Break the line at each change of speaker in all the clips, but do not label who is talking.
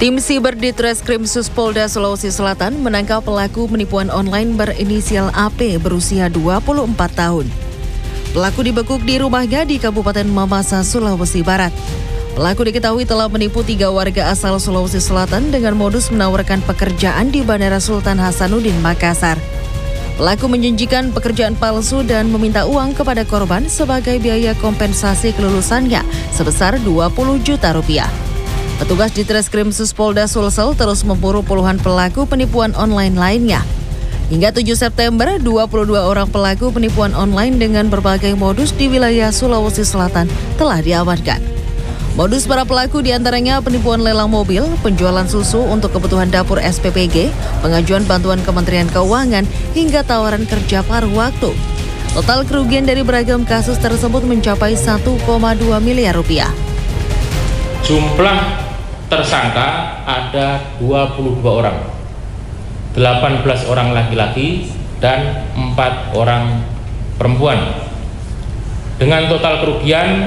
Tim Siber Ditreskrim Suspolda Sulawesi Selatan menangkap pelaku penipuan online berinisial AP berusia 24 tahun. Pelaku dibekuk di rumahnya di Kabupaten Mamasa, Sulawesi Barat. Pelaku diketahui telah menipu 3 warga asal Sulawesi Selatan dengan modus menawarkan pekerjaan di Bandara Sultan Hasanuddin, Makassar. Pelaku menjanjikan pekerjaan palsu dan meminta uang kepada korban sebagai biaya kompensasi kelulusannya sebesar 20 juta rupiah. Petugas Ditreskrim Suspolda Sulsel terus memburu puluhan pelaku penipuan online lainnya. Hingga 7 September, 22 orang pelaku penipuan online dengan berbagai modus di wilayah Sulawesi Selatan telah diamankan. Modus para pelaku diantaranya penipuan lelang mobil, penjualan susu untuk kebutuhan dapur SPPG, pengajuan bantuan Kementerian Keuangan, hingga tawaran kerja paruh waktu. Total kerugian dari beragam kasus tersebut mencapai 1,2 miliar rupiah.
Jumlah tersangka ada 22 orang, 18 orang laki-laki dan 4 orang perempuan, dengan total kerugian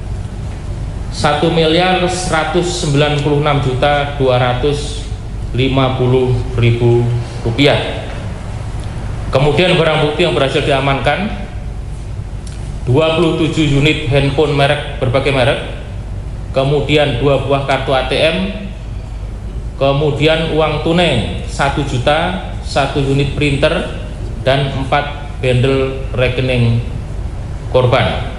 1.196.250.000 rupiah. Kemudian barang bukti yang berhasil diamankan 27 unit handphone berbagai merek, kemudian 2 buah kartu ATM, kemudian uang tunai 1 juta, 1 unit printer, dan 4 bundle rekening korban.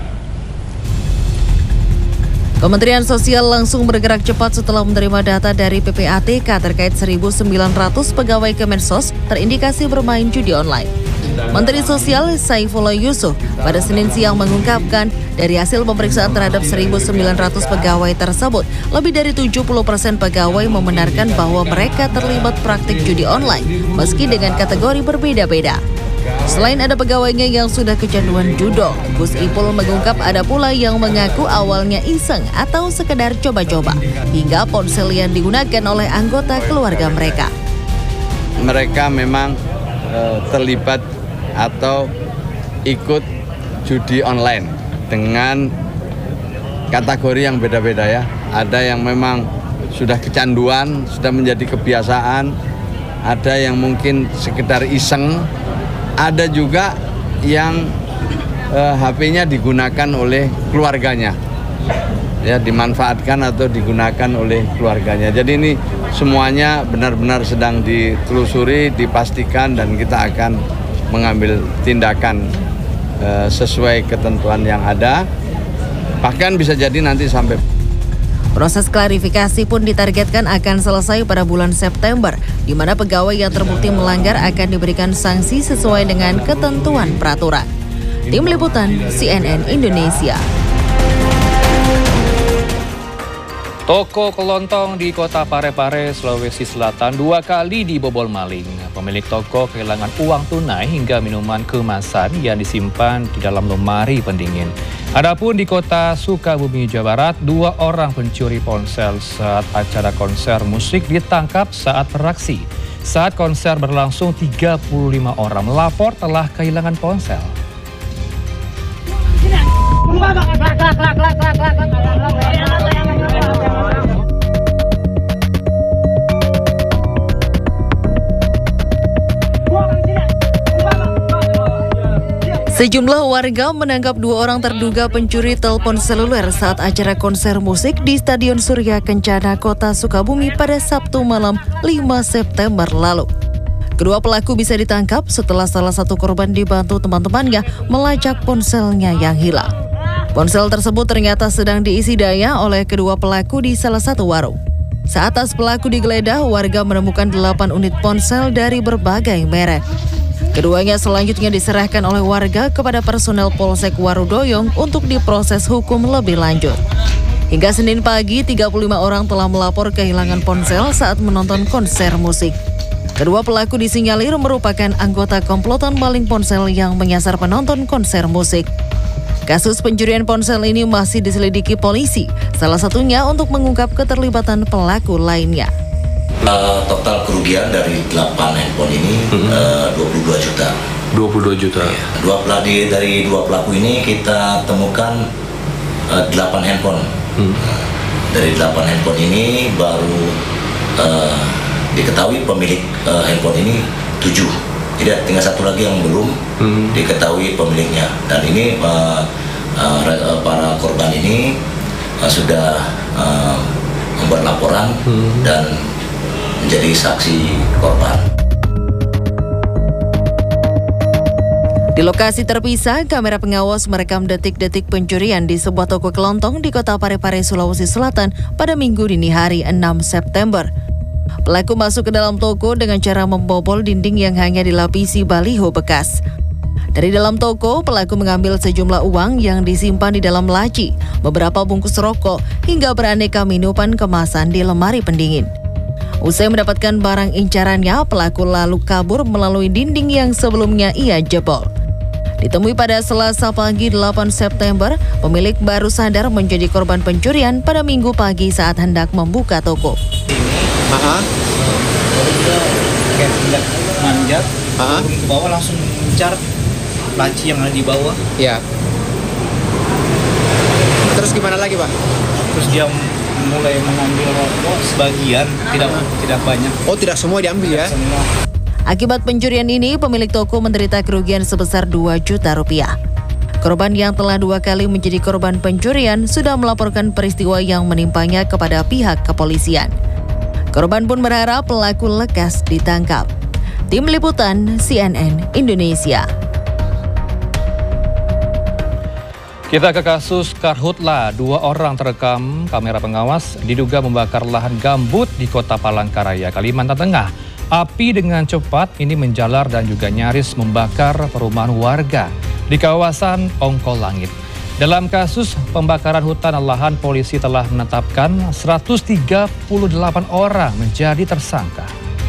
Kementerian Sosial langsung bergerak cepat setelah menerima data dari PPATK terkait 1.900 pegawai Kemensos terindikasi bermain judi online. Menteri Sosial Saifullah Yusuf pada Senin siang mengungkapkan dari hasil pemeriksaan terhadap 1.900 pegawai tersebut, lebih dari 70% pegawai membenarkan bahwa mereka terlibat praktik judi online meski dengan kategori berbeda-beda. Selain ada pegawainya yang sudah kecanduan judo, Gus Ipul mengungkap ada pula yang mengaku awalnya iseng atau sekedar coba-coba, hingga ponsel yang digunakan oleh anggota keluarga mereka.
Mereka memang terlibat atau ikut judi online dengan kategori yang beda-beda ya. Ada yang memang sudah kecanduan, sudah menjadi kebiasaan, ada yang mungkin sekedar iseng, ada juga yang HP-nya digunakan oleh keluarganya, ya, dimanfaatkan atau digunakan oleh keluarganya. Jadi ini semuanya benar-benar sedang ditelusuri, dipastikan, dan kita akan mengambil tindakan sesuai ketentuan yang ada. Bahkan bisa jadi nanti sampai.
Proses klarifikasi pun ditargetkan akan selesai pada bulan September, di mana pegawai yang terbukti melanggar akan diberikan sanksi sesuai dengan ketentuan peraturan. Tim Liputan CNN Indonesia.
Toko kelontong di Kota Parepare, Sulawesi Selatan 2 kali dibobol maling. Pemilik toko kehilangan uang tunai hingga minuman kemasan yang disimpan di dalam lemari pendingin. Adapun di Kota Sukabumi, Jawa Barat, 2 orang pencuri ponsel saat acara konser musik ditangkap saat beraksi. Saat konser berlangsung, 35 orang melapor telah kehilangan ponsel.
Sejumlah warga menangkap 2 orang terduga pencuri telepon seluler saat acara konser musik di Stadion Surya Kencana, Kota Sukabumi pada Sabtu malam 5 September lalu. Kedua pelaku bisa ditangkap setelah salah satu korban dibantu teman-temannya melacak ponselnya yang hilang. Ponsel tersebut ternyata sedang diisi daya oleh kedua pelaku di salah satu warung. Saat tas pelaku digeledah, warga menemukan 8 unit ponsel dari berbagai merek. Keduanya selanjutnya diserahkan oleh warga kepada personel Polsek Warudoyong untuk diproses hukum lebih lanjut. Hingga Senin pagi, 35 orang telah melapor kehilangan ponsel saat menonton konser musik. Kedua pelaku disinyalir merupakan anggota komplotan maling ponsel yang menyasar penonton konser musik. Kasus pencurian ponsel ini masih diselidiki polisi, salah satunya untuk mengungkap keterlibatan pelaku lainnya.
Total kerugian dari 8 handphone ini 22 juta.
22 juta.
Ya, dari 2 pelaku ini kita temukan 8 handphone. Dari 8 handphone ini baru diketahui pemilik handphone ini 7. Jadi tinggal satu lagi yang belum diketahui pemiliknya. Dan ini para korban ini sudah membuat laporan dan menjadi saksi korban.
Di lokasi terpisah, kamera pengawas merekam detik-detik pencurian di sebuah toko kelontong di Kota Parepare, Sulawesi Selatan pada Minggu dini hari 6 September. Pelaku masuk ke dalam toko dengan cara membobol dinding yang hanya dilapisi baliho bekas. Dari dalam toko, pelaku mengambil sejumlah uang yang disimpan di dalam laci, beberapa bungkus rokok, hingga beraneka minuman kemasan di lemari pendingin. Usai mendapatkan barang incarannya, pelaku lalu kabur melalui dinding yang sebelumnya ia jebol. Ditemui pada Selasa pagi 8 September, pemilik baru sadar menjadi korban pencurian pada Minggu pagi saat hendak membuka toko.
Kayak manjat, turun ke bawah langsung mencar laci yang ada di bawah.
Iya. Terus gimana lagi, Pak?
Terus dia mulai mengambil rokok sebagian, tidak banyak.
Oh, tidak semua diambil ya?
Semua.
Akibat pencurian ini, pemilik toko menderita kerugian sebesar 2 juta rupiah. Korban yang telah 2 kali menjadi korban pencurian sudah melaporkan peristiwa yang menimpanya kepada pihak kepolisian. Korban pun berharap pelaku lekas ditangkap. Tim Liputan CNN Indonesia.
Kita ke kasus Karhutla. 2 orang terekam kamera pengawas diduga membakar lahan gambut di Kota Palangkaraya, Kalimantan Tengah. Api dengan cepat ini menjalar dan juga nyaris membakar perumahan warga di kawasan Ongko Langit. Dalam kasus pembakaran hutan dan lahan, polisi telah menetapkan 138 orang menjadi tersangka.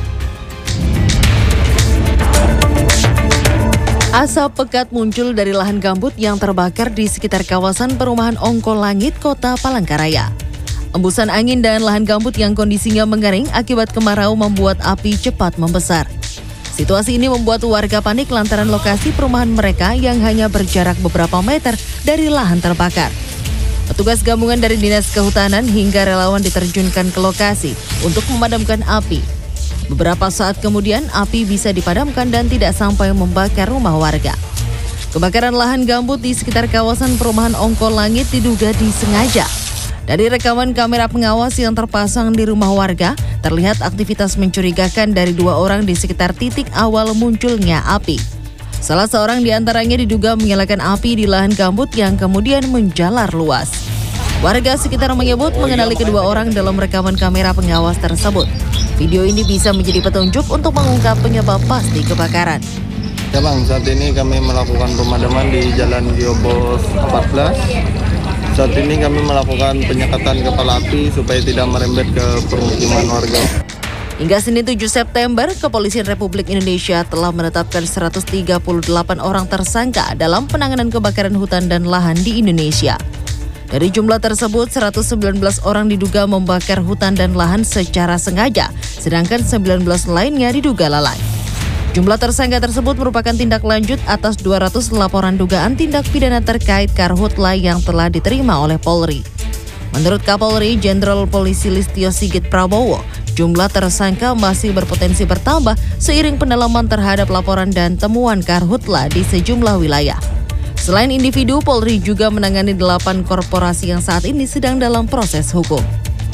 Asap pekat muncul dari lahan gambut yang terbakar di sekitar kawasan perumahan Ongko Langit, Kota Palangkaraya. Embusan angin dan lahan gambut yang kondisinya mengering akibat kemarau membuat api cepat membesar. Situasi ini membuat warga panik lantaran lokasi perumahan mereka yang hanya berjarak beberapa meter dari lahan terbakar. Petugas gabungan dari Dinas Kehutanan hingga relawan diterjunkan ke lokasi untuk memadamkan api. Beberapa saat kemudian api bisa dipadamkan dan tidak sampai membakar rumah warga. Kebakaran lahan gambut di sekitar kawasan perumahan Ongko Langit diduga disengaja. Dari rekaman kamera pengawas yang terpasang di rumah warga, terlihat aktivitas mencurigakan dari 2 orang di sekitar titik awal munculnya api. Salah seorang di antaranya diduga menyalakan api di lahan gambut yang kemudian menjalar luas. Warga sekitar menyebut mengenali kedua orang dalam rekaman kamera pengawas tersebut. Video ini bisa menjadi petunjuk untuk mengungkap penyebab pasti kebakaran.
Ya Bang, saat ini kami melakukan pemadaman di Jalan Giobos 14. Saat ini kami melakukan penyekatan kepala api supaya tidak merembet ke permukiman warga.
Hingga Senin 7 September, Kepolisian Republik Indonesia telah menetapkan 138 orang tersangka dalam penanganan kebakaran hutan dan lahan di Indonesia. Dari jumlah tersebut, 119 orang diduga membakar hutan dan lahan secara sengaja, sedangkan 19 lainnya diduga lalai. Jumlah tersangka tersebut merupakan tindak lanjut atas 200 laporan dugaan tindak pidana terkait Karhutla yang telah diterima oleh Polri. Menurut Kapolri Jenderal Polisi Listio Sigit Prabowo, jumlah tersangka masih berpotensi bertambah seiring pendalaman terhadap laporan dan temuan Karhutla di sejumlah wilayah. Selain individu, Polri juga menangani 8 korporasi yang saat ini sedang dalam proses hukum.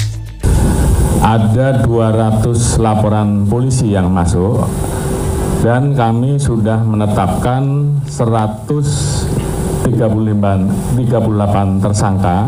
Ada 200 laporan polisi yang masuk. Dan kami sudah menetapkan 138 tersangka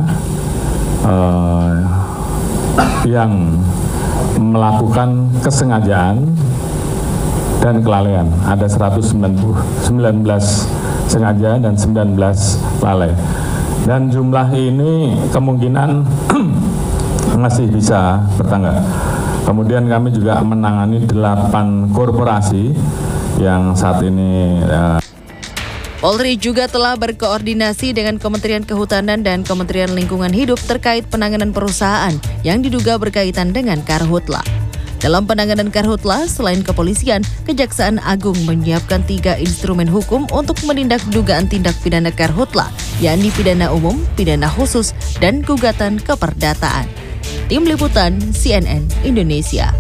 yang melakukan kesengajaan dan kelalaian. Ada 119 sengaja dan 19 lalai. Dan jumlah ini kemungkinan masih bisa bertambah. Kemudian kami juga menangani 8 korporasi yang saat ini.
Polri juga telah berkoordinasi dengan Kementerian Kehutanan dan Kementerian Lingkungan Hidup terkait penanganan perusahaan yang diduga berkaitan dengan Karhutla. Dalam penanganan Karhutla, selain kepolisian, Kejaksaan Agung menyiapkan 3 instrumen hukum untuk menindak dugaan tindak pidana Karhutla, yakni pidana umum, pidana khusus, dan gugatan keperdataan. Tim Liputan CNN Indonesia.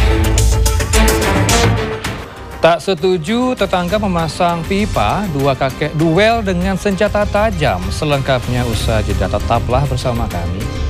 Tak setuju tetangga memasang pipa, dua kakek duel dengan senjata tajam. Selengkapnya usai jeda, tetaplah bersama kami.